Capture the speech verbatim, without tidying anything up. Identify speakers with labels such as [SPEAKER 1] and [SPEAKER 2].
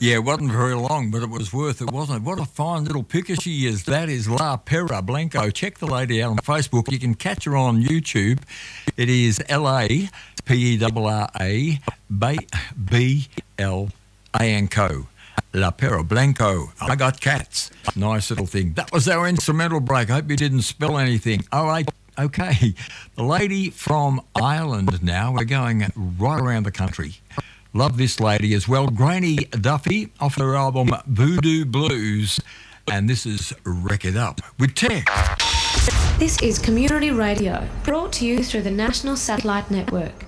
[SPEAKER 1] Yeah, it wasn't very long, but it was worth it, wasn't it? What a fine little picker she is. That is La Perra Blanco. Check the lady out on Facebook. You can catch her on YouTube. It is L A P E R R A B L A N C O. La Perra Blanco. I got cats. Nice little thing. That was our instrumental break. I hope you didn't spill anything. All right. Okay. The lady from Ireland now. We're going right around the country. Love this lady as well. Granny Duffy off her album Voodoo Blues. And this is Wreck It Up with Tech.
[SPEAKER 2] This is Community Radio, brought to you through the National Satellite Network.